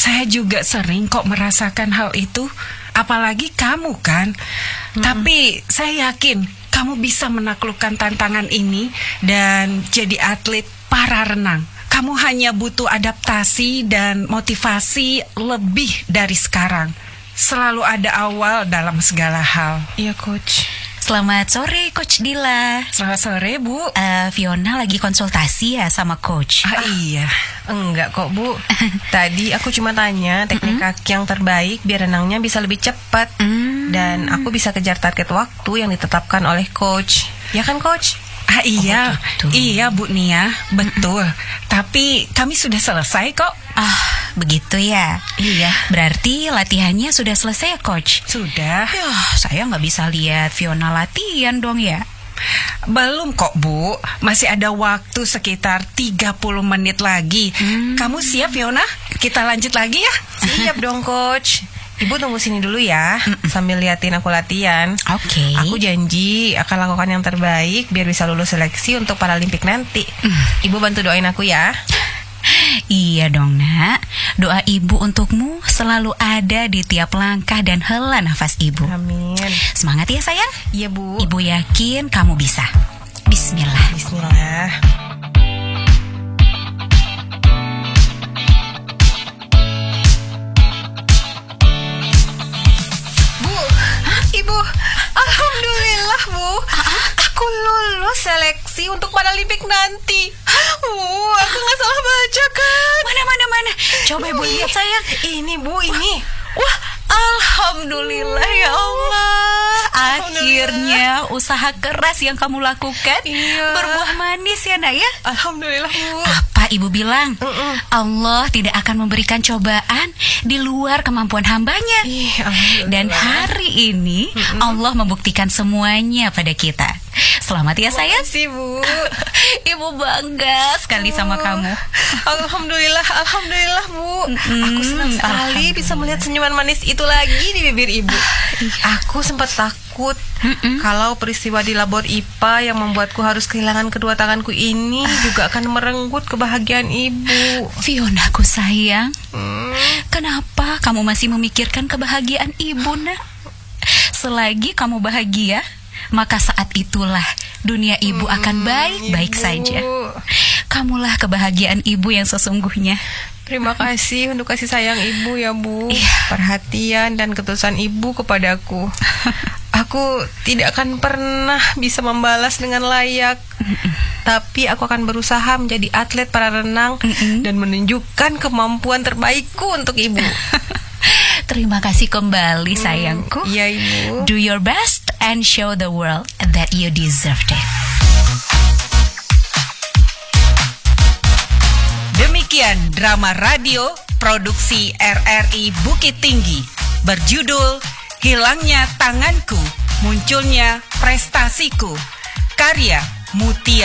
Saya juga sering kok merasakan hal itu. Apalagi kamu kan. Tapi saya yakin kamu bisa menaklukkan tantangan ini dan jadi atlet para renang. Kamu hanya butuh adaptasi dan motivasi lebih dari sekarang. Selalu ada awal dalam segala hal. Iya, Coach. Selamat sore, Coach Dila. Selamat sore, Bu. Fiona lagi konsultasi ya sama Coach. Iya. Enggak kok, Bu. Tadi aku cuma tanya teknik kaki yang terbaik biar renangnya bisa lebih cepat. Dan aku bisa kejar target waktu yang ditetapkan oleh Coach. Ya kan, Coach? Iya, gitu. iya Bu Nia, betul. Tapi kami sudah selesai kok. Begitu ya. Iya. Berarti latihannya sudah selesai, Coach. Sudah. Saya nggak bisa lihat Fiona latihan dong ya. Belum kok Bu, masih ada waktu sekitar 30 menit lagi. Kamu siap Fiona? Kita lanjut lagi ya? Siap dong, Coach. Ibu tunggu sini dulu ya, sambil liatin aku latihan. Oke. Aku janji akan lakukan yang terbaik biar bisa lulus seleksi untuk Paralimpik nanti. Ibu bantu doain aku ya. Iya dong, Nak. Doa Ibu untukmu selalu ada di tiap langkah dan hela nafas Ibu. Amin. Semangat ya, sayang. Iya, Bu. Ibu yakin kamu bisa. Bismillah. Bismillah. Ibu, alhamdulillah, Bu. Aku lulus seleksi untuk Paralimpik nanti. Aku nggak salah baca kan? Mana. Coba Ibu lihat, sayang. Ini, Bu, ini. Wah, alhamdulillah ya Allah. Akhirnya usaha keras yang kamu lakukan berbuah manis ya, Nak ya. Alhamdulillah, Bu. Apa Ibu bilang? Allah tidak akan memberikan cobaan di luar kemampuan hambanya. Dan hari ini Allah membuktikan semuanya pada kita. Selamat ya, sayang. Makasih, Bu. Ibu bangga sekali sama kamu. Alhamdulillah, Bu. Aku senang sekali bisa melihat senyuman manis itu lagi di bibir Ibu. Aku sempat takut kalau peristiwa di labor IPA yang membuatku harus kehilangan kedua tanganku ini juga akan merenggut kebahagiaan Ibu. Fionaku sayang, kenapa kamu masih memikirkan kebahagiaan Ibu, Nak? Selagi kamu bahagia, maka saat itulah dunia Ibu akan baik-baik saja. Kamulah kebahagiaan Ibu yang sesungguhnya. Terima kasih untuk kasih sayang Ibu ya, Bu. Perhatian dan ketulusan Ibu kepadaku. Aku tidak akan pernah bisa membalas dengan layak. Tapi aku akan berusaha menjadi atlet para renang dan menunjukkan kemampuan terbaikku untuk Ibu. Terima kasih kembali, sayangku. Iya, Ibu. Do your best and show the world that you deserved it. Demikian drama radio produksi RRI Bukit Tinggi berjudul Hilangnya Tanganku, Munculnya Prestasiku, karya Mutia.